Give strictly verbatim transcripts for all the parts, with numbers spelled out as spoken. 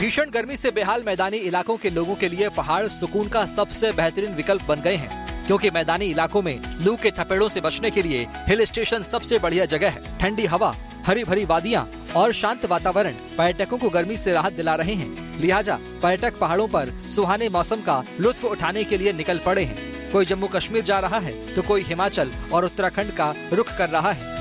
भीषण गर्मी से बेहाल मैदानी इलाकों के लोगों के लिए पहाड़ सुकून का सबसे बेहतरीन विकल्प बन गए हैं, क्योंकि मैदानी इलाकों में लू के थपेड़ों से बचने के लिए हिल स्टेशन सबसे बढ़िया जगह है। ठंडी हवा, हरी भरी वादियां और शांत वातावरण पर्यटकों को गर्मी से राहत दिला रहे हैं। लिहाजा पर्यटक पहाड़ों पर सुहाने मौसम का लुत्फ उठाने के लिए निकल पड़े हैं। कोई जम्मू कश्मीर जा रहा है तो कोई हिमाचल और उत्तराखंड का रुख कर रहा है।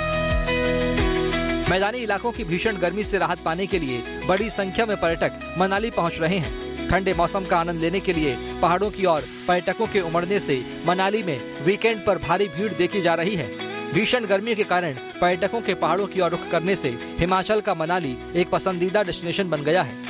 मैदानी इलाकों की भीषण गर्मी से राहत पाने के लिए बड़ी संख्या में पर्यटक मनाली पहुंच रहे हैं। ठंडे मौसम का आनंद लेने के लिए पहाड़ों की ओर पर्यटकों के उमड़ने से मनाली में वीकेंड पर भारी भीड़ देखी जा रही है। भीषण गर्मी के कारण पर्यटकों के पहाड़ों की ओर रुख करने से हिमाचल का मनाली एक पसंदीदा डेस्टिनेशन बन गया है।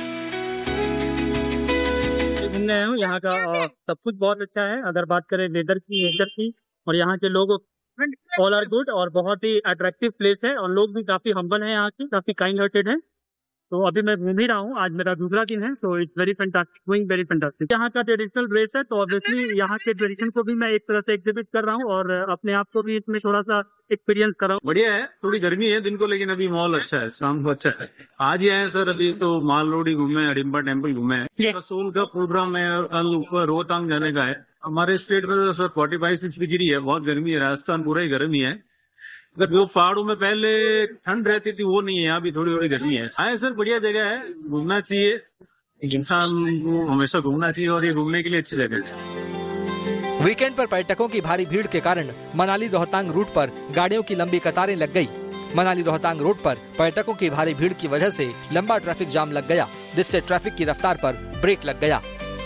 घूमने आया हूँ, यहाँ का सब कुछ बहुत अच्छा है। अगर बात करें वेदर की, नेचर की, और यहाँ के लोग ऑल आर गुड और बहुत ही अट्रैक्टिव प्लेस है, और लोग भी काफी हम्बल हैं, यहाँ के काफी काइंड हार्टेड हैं। तो अभी मैं घूम ही रहा हूँ, आज मेरा दूसरा दिन है, तो it's very fantastic, going very fantastic. यहाँ का ट्रेडिशनल ड्रेस है, तो ऑब्वियसली यहाँ के ट्रेडिशन को भी मैं एक तरह से एग्जिबिट कर रहा हूँ और अपने आप को भी इसमें थोड़ा सा एक्सपीरियंस कर रहा हूँ। बढ़िया है, थोड़ी गर्मी है दिन को, लेकिन अभी माहौल अच्छा है, शाम को अच्छा है। आज ही आए सर, अभी तो माल रोड ही घूमे, हडिम्बा टेम्पल घूमे हैं। कसोल का प्रोग्राम है और कल ऊपर रोहतांग जाने का है। हमारे स्टेट में तो sir forty five six degree है, बहुत गर्मी है। राजस्थान पूरा ही गर्मी है। अगर जो पहाड़ों में पहले ठंड रहती थी वो नहीं है, यहाँ भी थोड़ी थोड़ी गर्मी है। आए सर, बढ़िया जगह है, घूमना चाहिए, इंसान को हमेशा घूमना चाहिए और ये घूमने के लिए अच्छी जगह है। वीकेंड पर पर्यटकों की भारी भीड़ के कारण मनाली रोहतांग रूट पर गाड़ियों की लंबी कतारें लग गई। मनाली रोहतांग रोड पर पर्यटकों की भारी भीड़ की वजह से लंबा ट्रैफिक जाम लग गया, जिससे ट्रैफिक की रफ्तार पर ब्रेक लग गया।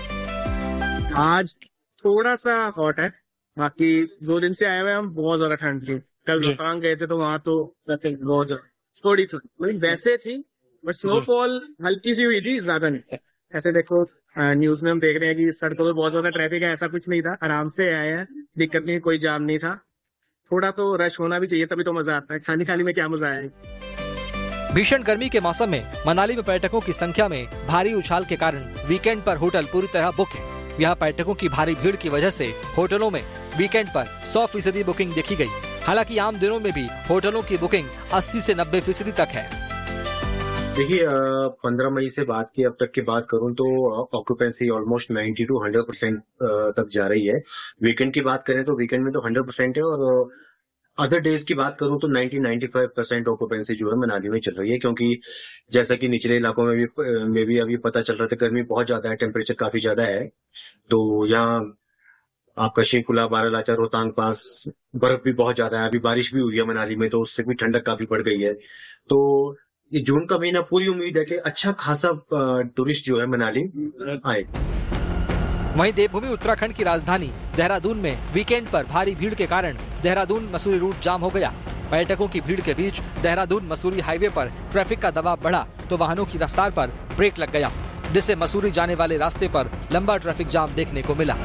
आज थोड़ा सा हॉट है, बाकी दो दिन से आए हुए हम, बहुत ज्यादा ठंड थी। कल रोहतांग गए थे तो वहाँ तो बहुत थोड़ी थोड़ी मतलब वैसे थी, बट स्नोफॉल हल्की सी हुई थी, ज्यादा नहीं। ऐसे देखो न्यूज में हम देख रहे हैं कि सड़कों पे बहुत ज्यादा ट्रैफिक है, ऐसा कुछ नहीं था, आराम से आए हैं, दिक्कत नहीं, कोई जाम नहीं था। थोड़ा तो रश होना भी चाहिए, तभी तो मजा आता है। खाली खाली में क्या मजा आया। भीषण गर्मी के मौसम में मनाली में पर्यटकों की संख्या में भारी उछाल के कारण वीकेंड पर होटल पूरी तरह बुक है। यहाँ पर्यटकों की भारी भीड़ की वजह से होटलों में वीकेंड पर सौ फीसदी बुकिंग देखी गई। हालांकि आम दिनों में भी होटलों की बुकिंग अस्सी से नब्बे फीसदी तक है। देखिए, पंद्रह मई से बात की अब तक की बात करूं तो occupancy almost ninety two hundred percent तक जा रही है। वीकेंड की बात करें तो वीकेंड में तो हंड्रेड परसेंट है, और अदर डेज की बात करूं तो ninety ninety five percent occupancy जो है मनाली में चल रही है। क्योंकि जैसा कि निचले इलाकों में भी में भी अभी पता चल रहा था, गर्मी बहुत ज्यादा है, टेम्परेचर काफी ज्यादा है। तो यहाँ आपका शेखुला, बारालाचा, रोहतांग पास बर्फ भी बहुत ज्यादा है। अभी बारिश भी हुई है मनाली में, तो उससे भी ठंडक काफी बढ़ गई है। तो ये जून का महीना पूरी उम्मीद है कि अच्छा खासा टूरिस्ट जो है मनाली आए। वहीं देवभूमि उत्तराखंड की राजधानी देहरादून में वीकेंड पर भारी भीड़ के कारण देहरादून मसूरी रूट जाम हो गया। पर्यटकों की भीड़ के बीच देहरादून मसूरी हाईवे पर ट्रैफिक का दबाव बढ़ा तो वाहनों की रफ्तार पर ब्रेक लग गया, जिससे मसूरी जाने वाले रास्ते पर लंबा ट्रैफिक जाम देखने को मिला।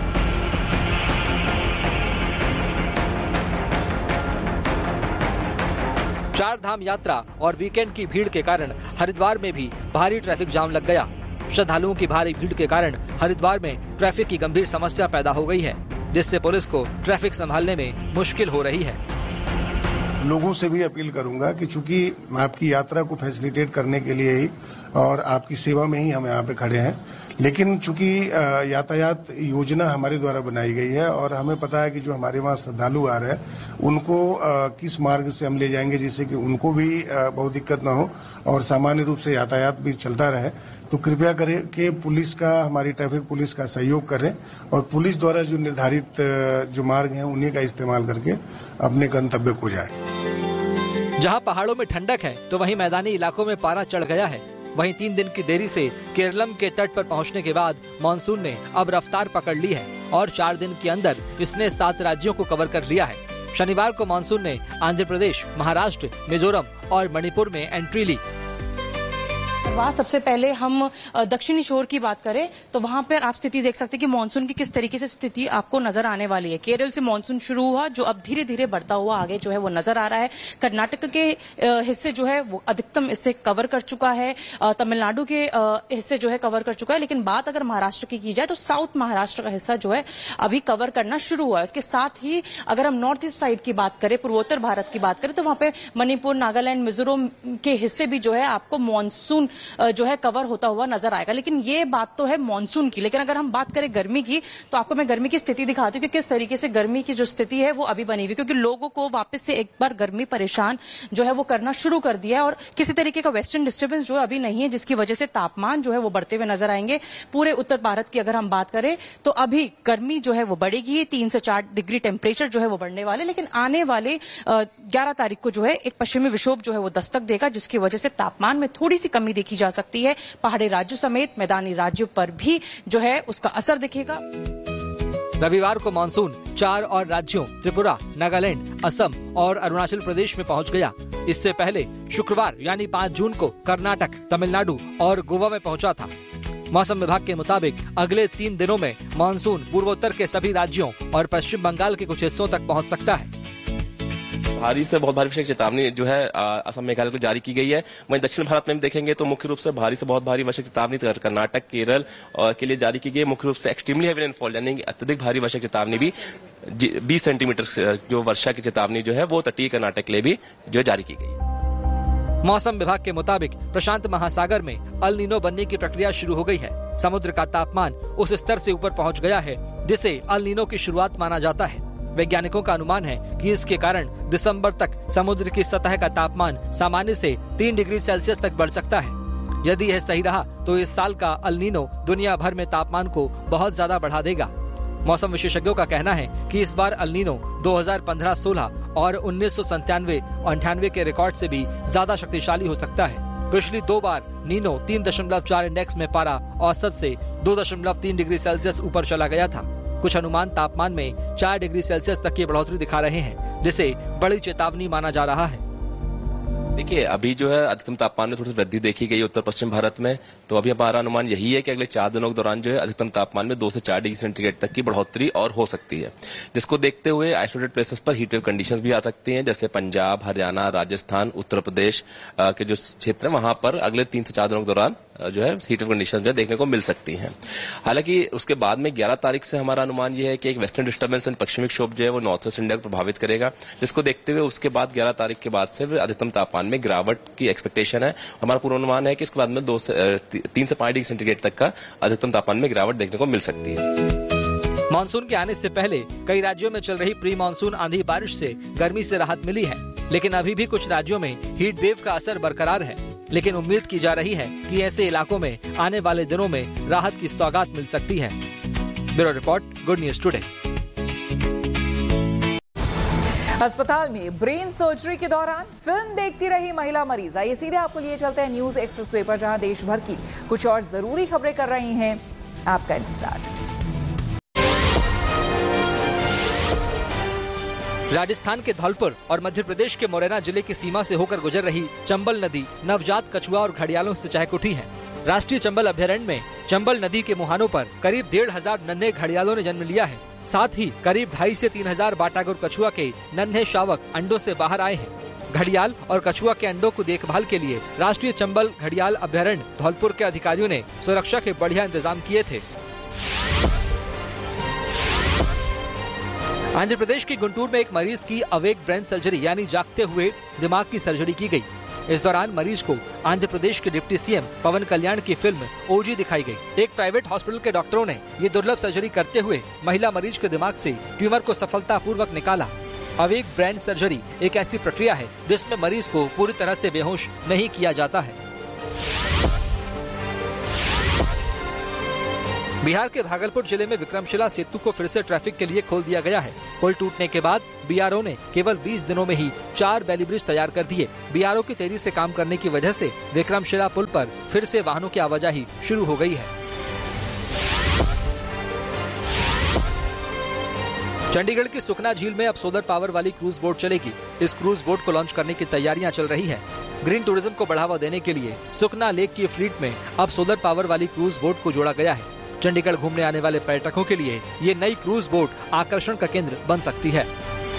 चार धाम यात्रा और वीकेंड की भीड़ के कारण हरिद्वार में भी भारी ट्रैफिक जाम लग गया। श्रद्धालुओं की भारी भीड़ के कारण हरिद्वार में ट्रैफिक की गंभीर समस्या पैदा हो गई है, जिससे पुलिस को ट्रैफिक संभालने में मुश्किल हो रही है। लोगों से भी अपील करूंगा कि चूंकि आपकी यात्रा को फैसिलिटेट करने के लिए ही और आपकी सेवा में ही हम यहाँ पे खड़े हैं, लेकिन चूंकि यातायात योजना हमारे द्वारा बनाई गई है और हमें पता है कि जो हमारे वहाँ श्रद्धालु आ रहे हैं उनको किस मार्ग से हम ले जाएंगे जिससे कि उनको भी बहुत दिक्कत ना हो और सामान्य रूप से यातायात भी चलता रहे, तो कृपया करें कि पुलिस का, हमारी ट्रैफिक पुलिस का सहयोग करें और पुलिस द्वारा जो निर्धारित जो मार्ग हैं उन्हीं का इस्तेमाल करके अपने गंतव्य को जाए। जहाँ पहाड़ों में ठंडक है तो वहीं मैदानी इलाकों में पारा चढ़ गया है। वहीं तीन दिन की देरी से केरलम के तट पर पहुंचने के बाद मानसून ने अब रफ्तार पकड़ ली है और चार दिन के अंदर इसने सात राज्यों को कवर कर लिया है। शनिवार को मानसून ने आंध्र प्रदेश, महाराष्ट्र, मिजोरम और मणिपुर में एंट्री ली। सबसे पहले हम दक्षिणी शोर की बात करें तो वहां पर आप स्थिति देख सकते हैं कि मानसून की किस तरीके से स्थिति आपको नजर आने वाली है। केरल से मानसून शुरू हुआ जो अब धीरे धीरे बढ़ता हुआ आगे जो है वो नजर आ रहा है। कर्नाटक के हिस्से जो है वो अधिकतम इससे कवर कर चुका है, तमिलनाडु के हिस्से जो है कवर कर चुका है, लेकिन बात अगर महाराष्ट्र की की जाए तो साउथ महाराष्ट्र का हिस्सा जो है अभी कवर करना शुरू हुआ है। उसके साथ ही अगर हम नॉर्थ ईस्ट साइड की बात करें, पूर्वोत्तर भारत की बात करें, तो वहां पे मणिपुर, नागालैंड, मिजोरम के हिस्से भी जो है आपको मानसून जो है कवर होता हुआ नजर आएगा। लेकिन ये बात तो है मानसून की, लेकिन अगर हम बात करें गर्मी की तो आपको मैं गर्मी की स्थिति दिखाती हूँ कि किस तरीके से गर्मी की जो स्थिति है वो अभी बनी हुई, क्योंकि लोगों को वापस से एक बार गर्मी परेशान जो है वो करना शुरू कर दिया है और किसी तरीके का वेस्टर्न डिस्टर्बेंस जो है अभी नहीं है, जिसकी वजह से तापमान जो है वो बढ़ते हुए नजर आएंगे। पूरे उत्तर भारत की अगर हम बात करें तो अभी गर्मी जो है वो बढ़ेगी, तीन से चार डिग्री टेम्परेचर जो है वो बढ़ने वाले, लेकिन आने वाले ग्यारह तारीख को जो है एक पश्चिमी विक्षोभ जो है वो दस्तक देगा, जिसकी वजह से तापमान में थोड़ी सी कमी देखी जा सकती है। पहाड़ी राज्यों समेत मैदानी राज्यों पर भी जो है उसका असर दिखेगा। रविवार को मानसून चार और राज्यों त्रिपुरा, नागालैंड, असम और अरुणाचल प्रदेश में पहुंच गया। इससे पहले शुक्रवार यानी पाँच जून को कर्नाटक, तमिलनाडु और गोवा में पहुंचा था। मौसम विभाग के मुताबिक अगले तीन दिनों में मानसून पूर्वोत्तर के सभी राज्यों और पश्चिम बंगाल के कुछ हिस्सों तक पहुंच सकता है। भारी से बहुत भारी वर्षा की चेतावनी जो है असम, मेघालय को जारी की गई है। वहीं दक्षिण भारत में हम देखेंगे तो मुख्य रूप से भारी से बहुत भारी वर्षा की चेतावनी कर्नाटक, केरल के लिए जारी की गई है। मुख्य रूप से एक्सट्रीमली हेवी रेनफॉल यानी अत्यधिक भारी वर्षा की चेतावनी भी बीस सेंटीमीटर जो वर्षा की चेतावनी जो है वो तटीय कर्नाटक के लिए भी जो जारी की गई है। मौसम विभाग के मुताबिक प्रशांत महासागर में अल नीनो बनने की प्रक्रिया शुरू हो गई है। समुद्र का तापमान उस स्तर से ऊपर पहुंच गया है जिसे अल नीनो की शुरुआत माना जाता है। वैज्ञानिकों का अनुमान है कि इसके कारण दिसंबर तक समुद्र की सतह का तापमान सामान्य से तीन डिग्री सेल्सियस तक बढ़ सकता है। यदि यह सही रहा तो इस साल का अल नीनो दुनिया भर में तापमान को बहुत ज्यादा बढ़ा देगा। मौसम विशेषज्ञों का कहना है कि इस बार अल नीनो दो हज़ार पंद्रह सोलह और उन्नीस सौ संतानवे अंठानवे के रिकॉर्ड से भी ज्यादा शक्तिशाली हो सकता है। पिछली दो बार नीनो तीन दशमलव चार इंडेक्स में पारा औसत से दो दशमलव तीन डिग्री सेल्सियस ऊपर चला गया था। कुछ अनुमान तापमान में चार डिग्री सेल्सियस तक की बढ़ोतरी दिखा रहे हैं, जिसे बड़ी चेतावनी माना जा रहा है। देखिए, अभी जो है अधिकतम तापमान में थोड़ी सी वृद्धि देखी गई उत्तर पश्चिम भारत में, तो अभी हमारा अनुमान यही है कि अगले चार दिनों के दौरान जो है अधिकतम तापमान में दो से चार डिग्री सेंटीग्रेड तक की बढ़ोतरी और हो सकती है, जिसको देखते हुए आइसोलेटेड प्लेसेस पर हीट वेव कंडीशंस भी आ सकती हैं, जैसे पंजाब, हरियाणा, राजस्थान, उत्तर प्रदेश के जो क्षेत्र है वहां पर अगले तीन से चार दिनों के दौरान जो है हीट वेव कंडीशंस जो देखने को मिल सकती हैं। हालांकि उसके बाद में ग्यारह तारीख से हमारा अनुमान यह है कि एक वेस्टर्न डिस्टर्बेंस एंड पश्चिमी विक्षोभ जो है वो नॉर्थ वेस्ट इंडिया को प्रभावित करेगा, जिसको देखते हुए उसके बाद ग्यारह तारीख के बाद से अधिकतम तापमान में गिरावट की एक्सपेक्टेशन है। हमारा पूर्वानुमान है कि इसके बाद में दो से तीन से पांच डिग्री सेंटीग्रेड तक का अधिकतम तापमान में गिरावट देखने को मिल सकती है। मानसून के आने से पहले कई राज्यों में चल रही प्री मानसून आंधी बारिश से गर्मी से राहत मिली है, लेकिन अभी भी कुछ राज्यों में हीट वेव का असर बरकरार है। लेकिन उम्मीद की जा रही है कि ऐसे इलाकों में आने वाले दिनों में राहत की सौगात मिल सकती है। Bureau report, good news today. अस्पताल में ब्रेन सर्जरी के दौरान फिल्म देखती रही महिला मरीज। आइए सीधे आपको लिए चलते हैं न्यूज एक्सप्रेसवे पर, जहां देश भर की कुछ और जरूरी खबरें कर रही हैं आपका इंतजार। राजस्थान के धौलपुर और मध्य प्रदेश के मुरैना जिले की सीमा से होकर गुजर रही चंबल नदी नवजात कछुआ और घड़ियालों से चहक उठी है। राष्ट्रीय चंबल अभयारण्य में चंबल नदी के मुहानों पर करीब डेढ़ हजार नन्हे घड़ियालों ने जन्म लिया है। साथ ही करीब ढाई से तीन हजार बाटागुर कछुआ के नन्हे शावक अंडों से बाहर आए हैं। घड़ियाल और कछुआ के अंडों को देखभाल के लिए राष्ट्रीय चंबल घड़ियाल अभयारण्य धौलपुर के अधिकारियों ने सुरक्षा के बढ़िया इंतजाम किए थे। आंध्र प्रदेश के गुंटूर में एक मरीज की अवेक ब्रेन सर्जरी यानी जागते हुए दिमाग की सर्जरी की गई। इस दौरान मरीज को आंध्र प्रदेश के डिप्टी सीएम पवन कल्याण की फिल्म ओजी दिखाई गई। एक प्राइवेट हॉस्पिटल के डॉक्टरों ने ये दुर्लभ सर्जरी करते हुए महिला मरीज के दिमाग से ट्यूमर को सफलतापूर्वक निकाला। अवेक ब्रेन सर्जरी एक ऐसी प्रक्रिया है जिसमें मरीज को पूरी तरह से बेहोश नहीं किया जाता है। बिहार के भागलपुर जिले में विक्रमशिला सेतु को फिर से ट्रैफिक के लिए खोल दिया गया है। पुल टूटने के बाद बीआरओ ने केवल बीस दिनों में ही चार बैली ब्रिज तैयार कर दिए। बीआरओ की तेजी से काम करने की वजह से विक्रमशिला पुल पर फिर से वाहनों की आवाजाही शुरू हो गई है। चंडीगढ़ की सुखना झील में अब सोलर पावर वाली क्रूज बोट चलेगी। इस क्रूज बोट को लॉन्च करने की तैयारियां चल रही है। ग्रीन टूरिज्म को बढ़ावा देने के लिए सुखना लेक की फ्लीट में अब सोलर पावर वाली क्रूज बोट को जोड़ा गया है। चंडीगढ़ घूमने आने वाले पर्यटकों के लिए ये नई क्रूज बोट आकर्षण का केंद्र बन सकती है।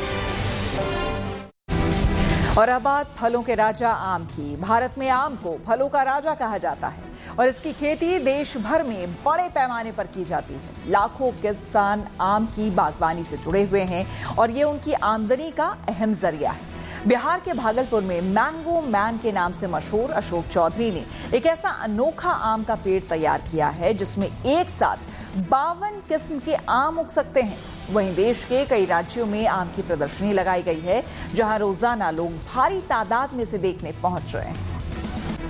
और अब बात फलों के राजा आम की। भारत में आम को फलों का राजा कहा जाता है और इसकी खेती देश भर में बड़े पैमाने पर की जाती है। लाखों किसान आम की बागवानी से जुड़े हुए हैं और ये उनकी आमदनी का अहम जरिया है। बिहार के भागलपुर में मैंगो मैन के नाम से मशहूर अशोक चौधरी ने एक ऐसा अनोखा आम का पेड़ तैयार किया है जिसमें एक साथ बावन किस्म के आम उग सकते हैं। वहीं देश के कई राज्यों में आम की प्रदर्शनी लगाई गई है, जहां रोजाना लोग भारी तादाद में से देखने पहुंच रहे हैं।